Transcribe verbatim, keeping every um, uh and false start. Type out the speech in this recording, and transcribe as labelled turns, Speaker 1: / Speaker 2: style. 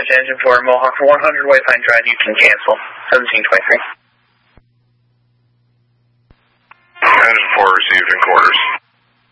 Speaker 1: to Engine four, Mohawk for one hundred Waypine Drive, you can cancel. seventeen twenty-three.
Speaker 2: Engine four received in quarters.